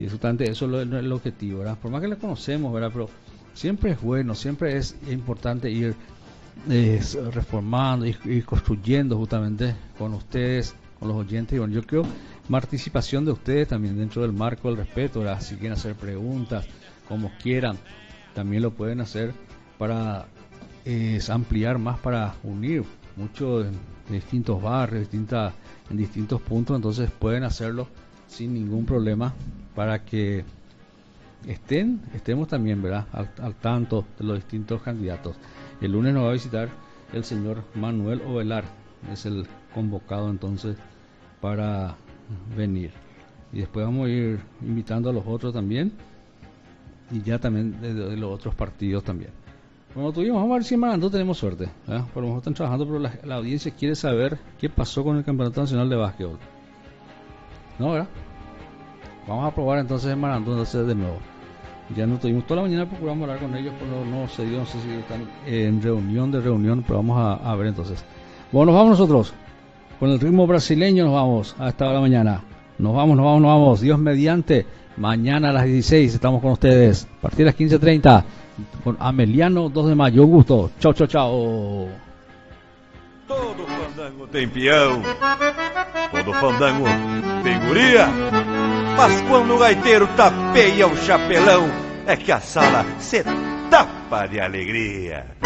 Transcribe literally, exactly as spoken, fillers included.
Y justamente eso es lo- el objetivo, ¿verdad? Por más que le conocemos, ¿verdad? Pero siempre es bueno, siempre es importante ir eh, reformando, ir, ir construyendo justamente con ustedes, con los oyentes. Y bueno, yo creo participación de ustedes también dentro del marco del respeto, ¿verdad? Si quieren hacer preguntas, como quieran, también lo pueden hacer para eh, ampliar más, para unir muchos en distintos barrios, distintas, en distintos puntos, entonces pueden hacerlo sin ningún problema para que estén, estemos también, ¿verdad? Al, al tanto de los distintos candidatos. El lunes nos va a visitar el señor Manuel Ovelar, es el convocado entonces para venir. Y después vamos a ir invitando a los otros también, y ya también de, de los otros partidos también. Como tuvimos, vamos a ver si en Marandó tenemos suerte, ¿eh? Por lo mejor están trabajando, pero la, la audiencia quiere saber qué pasó con el Campeonato Nacional de Básquetbol. ¿No, verdad? Vamos a probar entonces en Marandó entonces de nuevo. Ya no tuvimos toda la mañana, procuramos hablar con ellos, pero no se dio, no sé si están en reunión de reunión, pero vamos a, a ver entonces. Bueno, nos vamos nosotros, con el ritmo brasileño nos vamos hasta la mañana. Nos vamos, nos vamos, nos vamos, Dios mediante, mañana a las dieciséis estamos con ustedes, a partir de las quince treinta, con Ameliano dos de mayo, un gusto, chao, chao, chao. Todo fandango tem peão, todo fandango tem guria, mas quando o gaiteiro tapeia o chapelão, é que a sala se tapa de alegria.